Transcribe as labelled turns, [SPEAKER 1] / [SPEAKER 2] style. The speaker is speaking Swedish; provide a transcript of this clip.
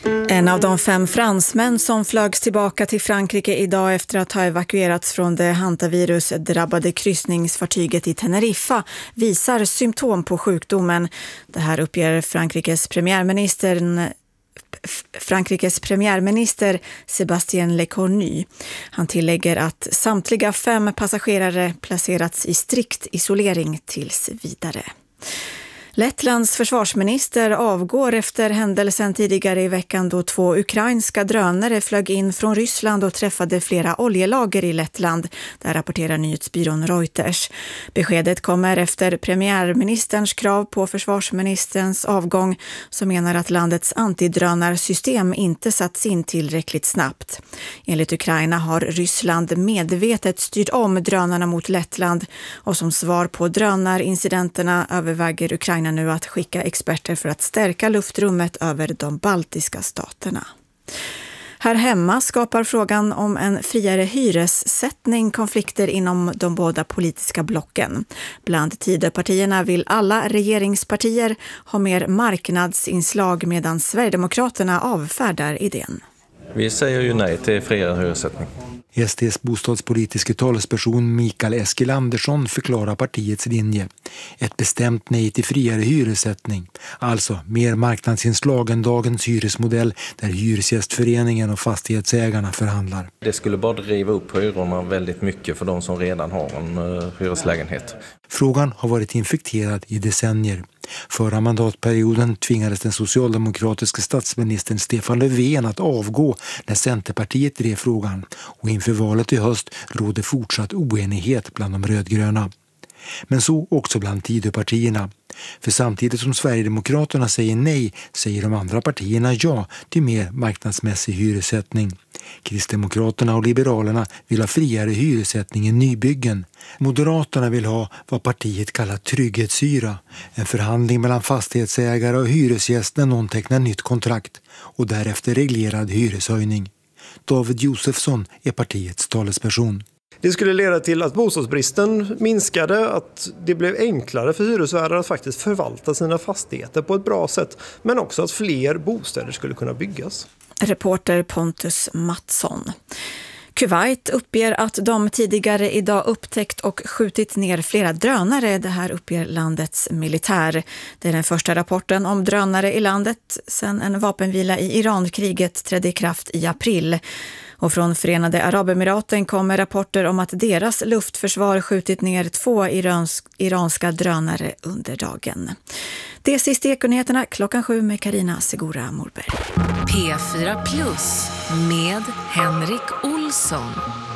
[SPEAKER 1] En av de 5 fransmän som flögs tillbaka till Frankrike idag efter att ha evakuerats från det hantavirus-drabbade kryssningsfartyget i Teneriffa visar symptom på sjukdomen. Det här uppger Frankrikes premiärminister Sébastien Lecornu. Han tillägger att samtliga 5 passagerare placerats i strikt isolering tills vidare. Lettlands försvarsminister avgår efter händelsen tidigare i veckan då 2 ukrainska drönare flög in från Ryssland och träffade flera oljelager i Lettland. Där rapporterar nyhetsbyrån Reuters. Beskedet kommer efter premiärministerns krav på försvarsministerns avgång som menar att landets antidrönarsystem inte satts in tillräckligt snabbt. Enligt Ukraina har Ryssland medvetet styrt om drönarna mot Lettland och som svar på drönarincidenterna överväger Ukraina nu att skicka experter för att stärka luftrummet över de baltiska staterna. Här hemma skapar frågan om en friare hyressättning konflikter inom de båda politiska blocken. Bland Tidöpartierna vill alla regeringspartier ha mer marknadsinslag medan Sverigedemokraterna avfärdar idén.
[SPEAKER 2] Vi säger ju nej till friare hyressättning.
[SPEAKER 3] SDs bostadspolitiska talesperson Mikael Eskilandersson förklarar partiets linje. Ett bestämt nej till friare hyressättning, alltså mer marknadsinslag än dagens hyresmodell där hyresgästföreningen och fastighetsägarna förhandlar.
[SPEAKER 2] Det skulle bara driva upp hyrorna väldigt mycket för de som redan har en hyreslägenhet.
[SPEAKER 3] Frågan har varit infekterad i decennier. Förra mandatperioden tvingades den socialdemokratiska statsministern Stefan Löfven att avgå när Centerpartiet drev frågan och inför valet i höst råder fortsatt oenighet bland de rödgröna. Men så också bland Tidöpartierna. För samtidigt som Sverigedemokraterna säger nej säger de andra partierna ja till mer marknadsmässig hyressättning. Kristdemokraterna och Liberalerna vill ha friare hyressättning i nybyggen. Moderaterna vill ha vad partiet kallar trygghetshyra, en förhandling mellan fastighetsägare och hyresgäst när någon tecknar nytt kontrakt och därefter reglerad hyreshöjning. David Josefsson är partiets talesperson.
[SPEAKER 4] Det skulle leda till att bostadsbristen minskade, att det blev enklare för hyresvärdar att faktiskt förvalta sina fastigheter på ett bra sätt, men också att fler bostäder skulle kunna byggas.
[SPEAKER 1] Reporter Pontus Mattsson. Kuwait uppger att de tidigare idag upptäckt och skjutit ner flera drönare. Det här uppger landets militär. Det är den första rapporten om drönare i landet sedan en vapenvila i Iran-kriget trädde i kraft i april. Och från Förenade Arabemiraten kommer rapporter om att deras luftförsvar skjutit ner 2 iranska drönare under dagen. Det är sista Ekonyheterna 7:00 med Carina Segura Morberg.
[SPEAKER 5] P4 Plus med Henrik Olsson.